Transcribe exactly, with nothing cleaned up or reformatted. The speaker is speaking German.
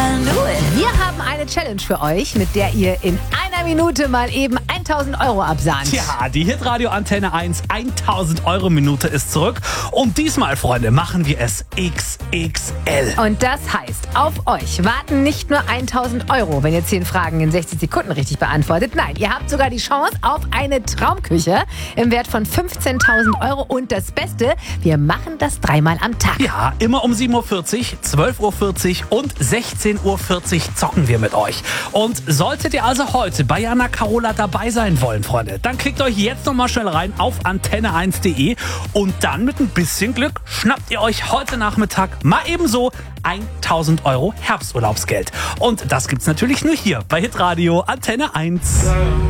Wir haben eine Challenge für euch, mit der ihr in einer Minute mal eben tausend Euro absahnt. Ja, die Hitradio Antenne eins tausend Euro Minute ist zurück. Und diesmal, Freunde, machen wir es X X L. Und das heißt, auf euch warten nicht nur tausend Euro, wenn ihr zehn Fragen in sechzig Sekunden richtig beantwortet. Nein, ihr habt sogar die Chance auf eine Traumküche im Wert von fünfzehntausend Euro. Und das Beste, wir machen das dreimal am Tag. Ja, immer um sieben Uhr vierzig, zwölf Uhr vierzig und sechzehn Uhr vierzig zocken wir mit euch. Und solltet ihr also heute bei Jana Carola dabei sein wollen, Freunde, dann klickt euch jetzt noch mal schnell rein auf antenne eins punkt de und dann mit ein bisschen Glück schnappt ihr euch heute Nachmittag mal ebenso tausend Euro Herbsturlaubsgeld. Und das gibt's natürlich nur hier bei Hitradio Antenne eins.